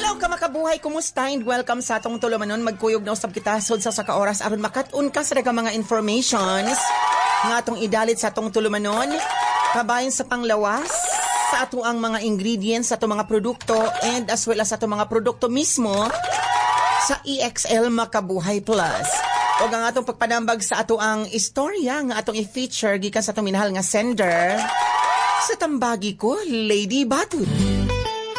Hello ka makabuhay, kumusta? And welcome sa atong tulumanon. Magkuyog na usab kita sud sa saka oras aron makat-un ka sa mga informations nga atong idalit sa atong tulumanon. Kabayan sa panglawas sa ato ang mga ingredients sa ato mga produkto and as well as sa ato mga produkto mismo sa EXL Makabuhay Plus. O ang atong pagpanambag sa ato ang istorya nga atong i-feature gikan sa atong minahal nga sender sa tambagi ko, Lady Batut.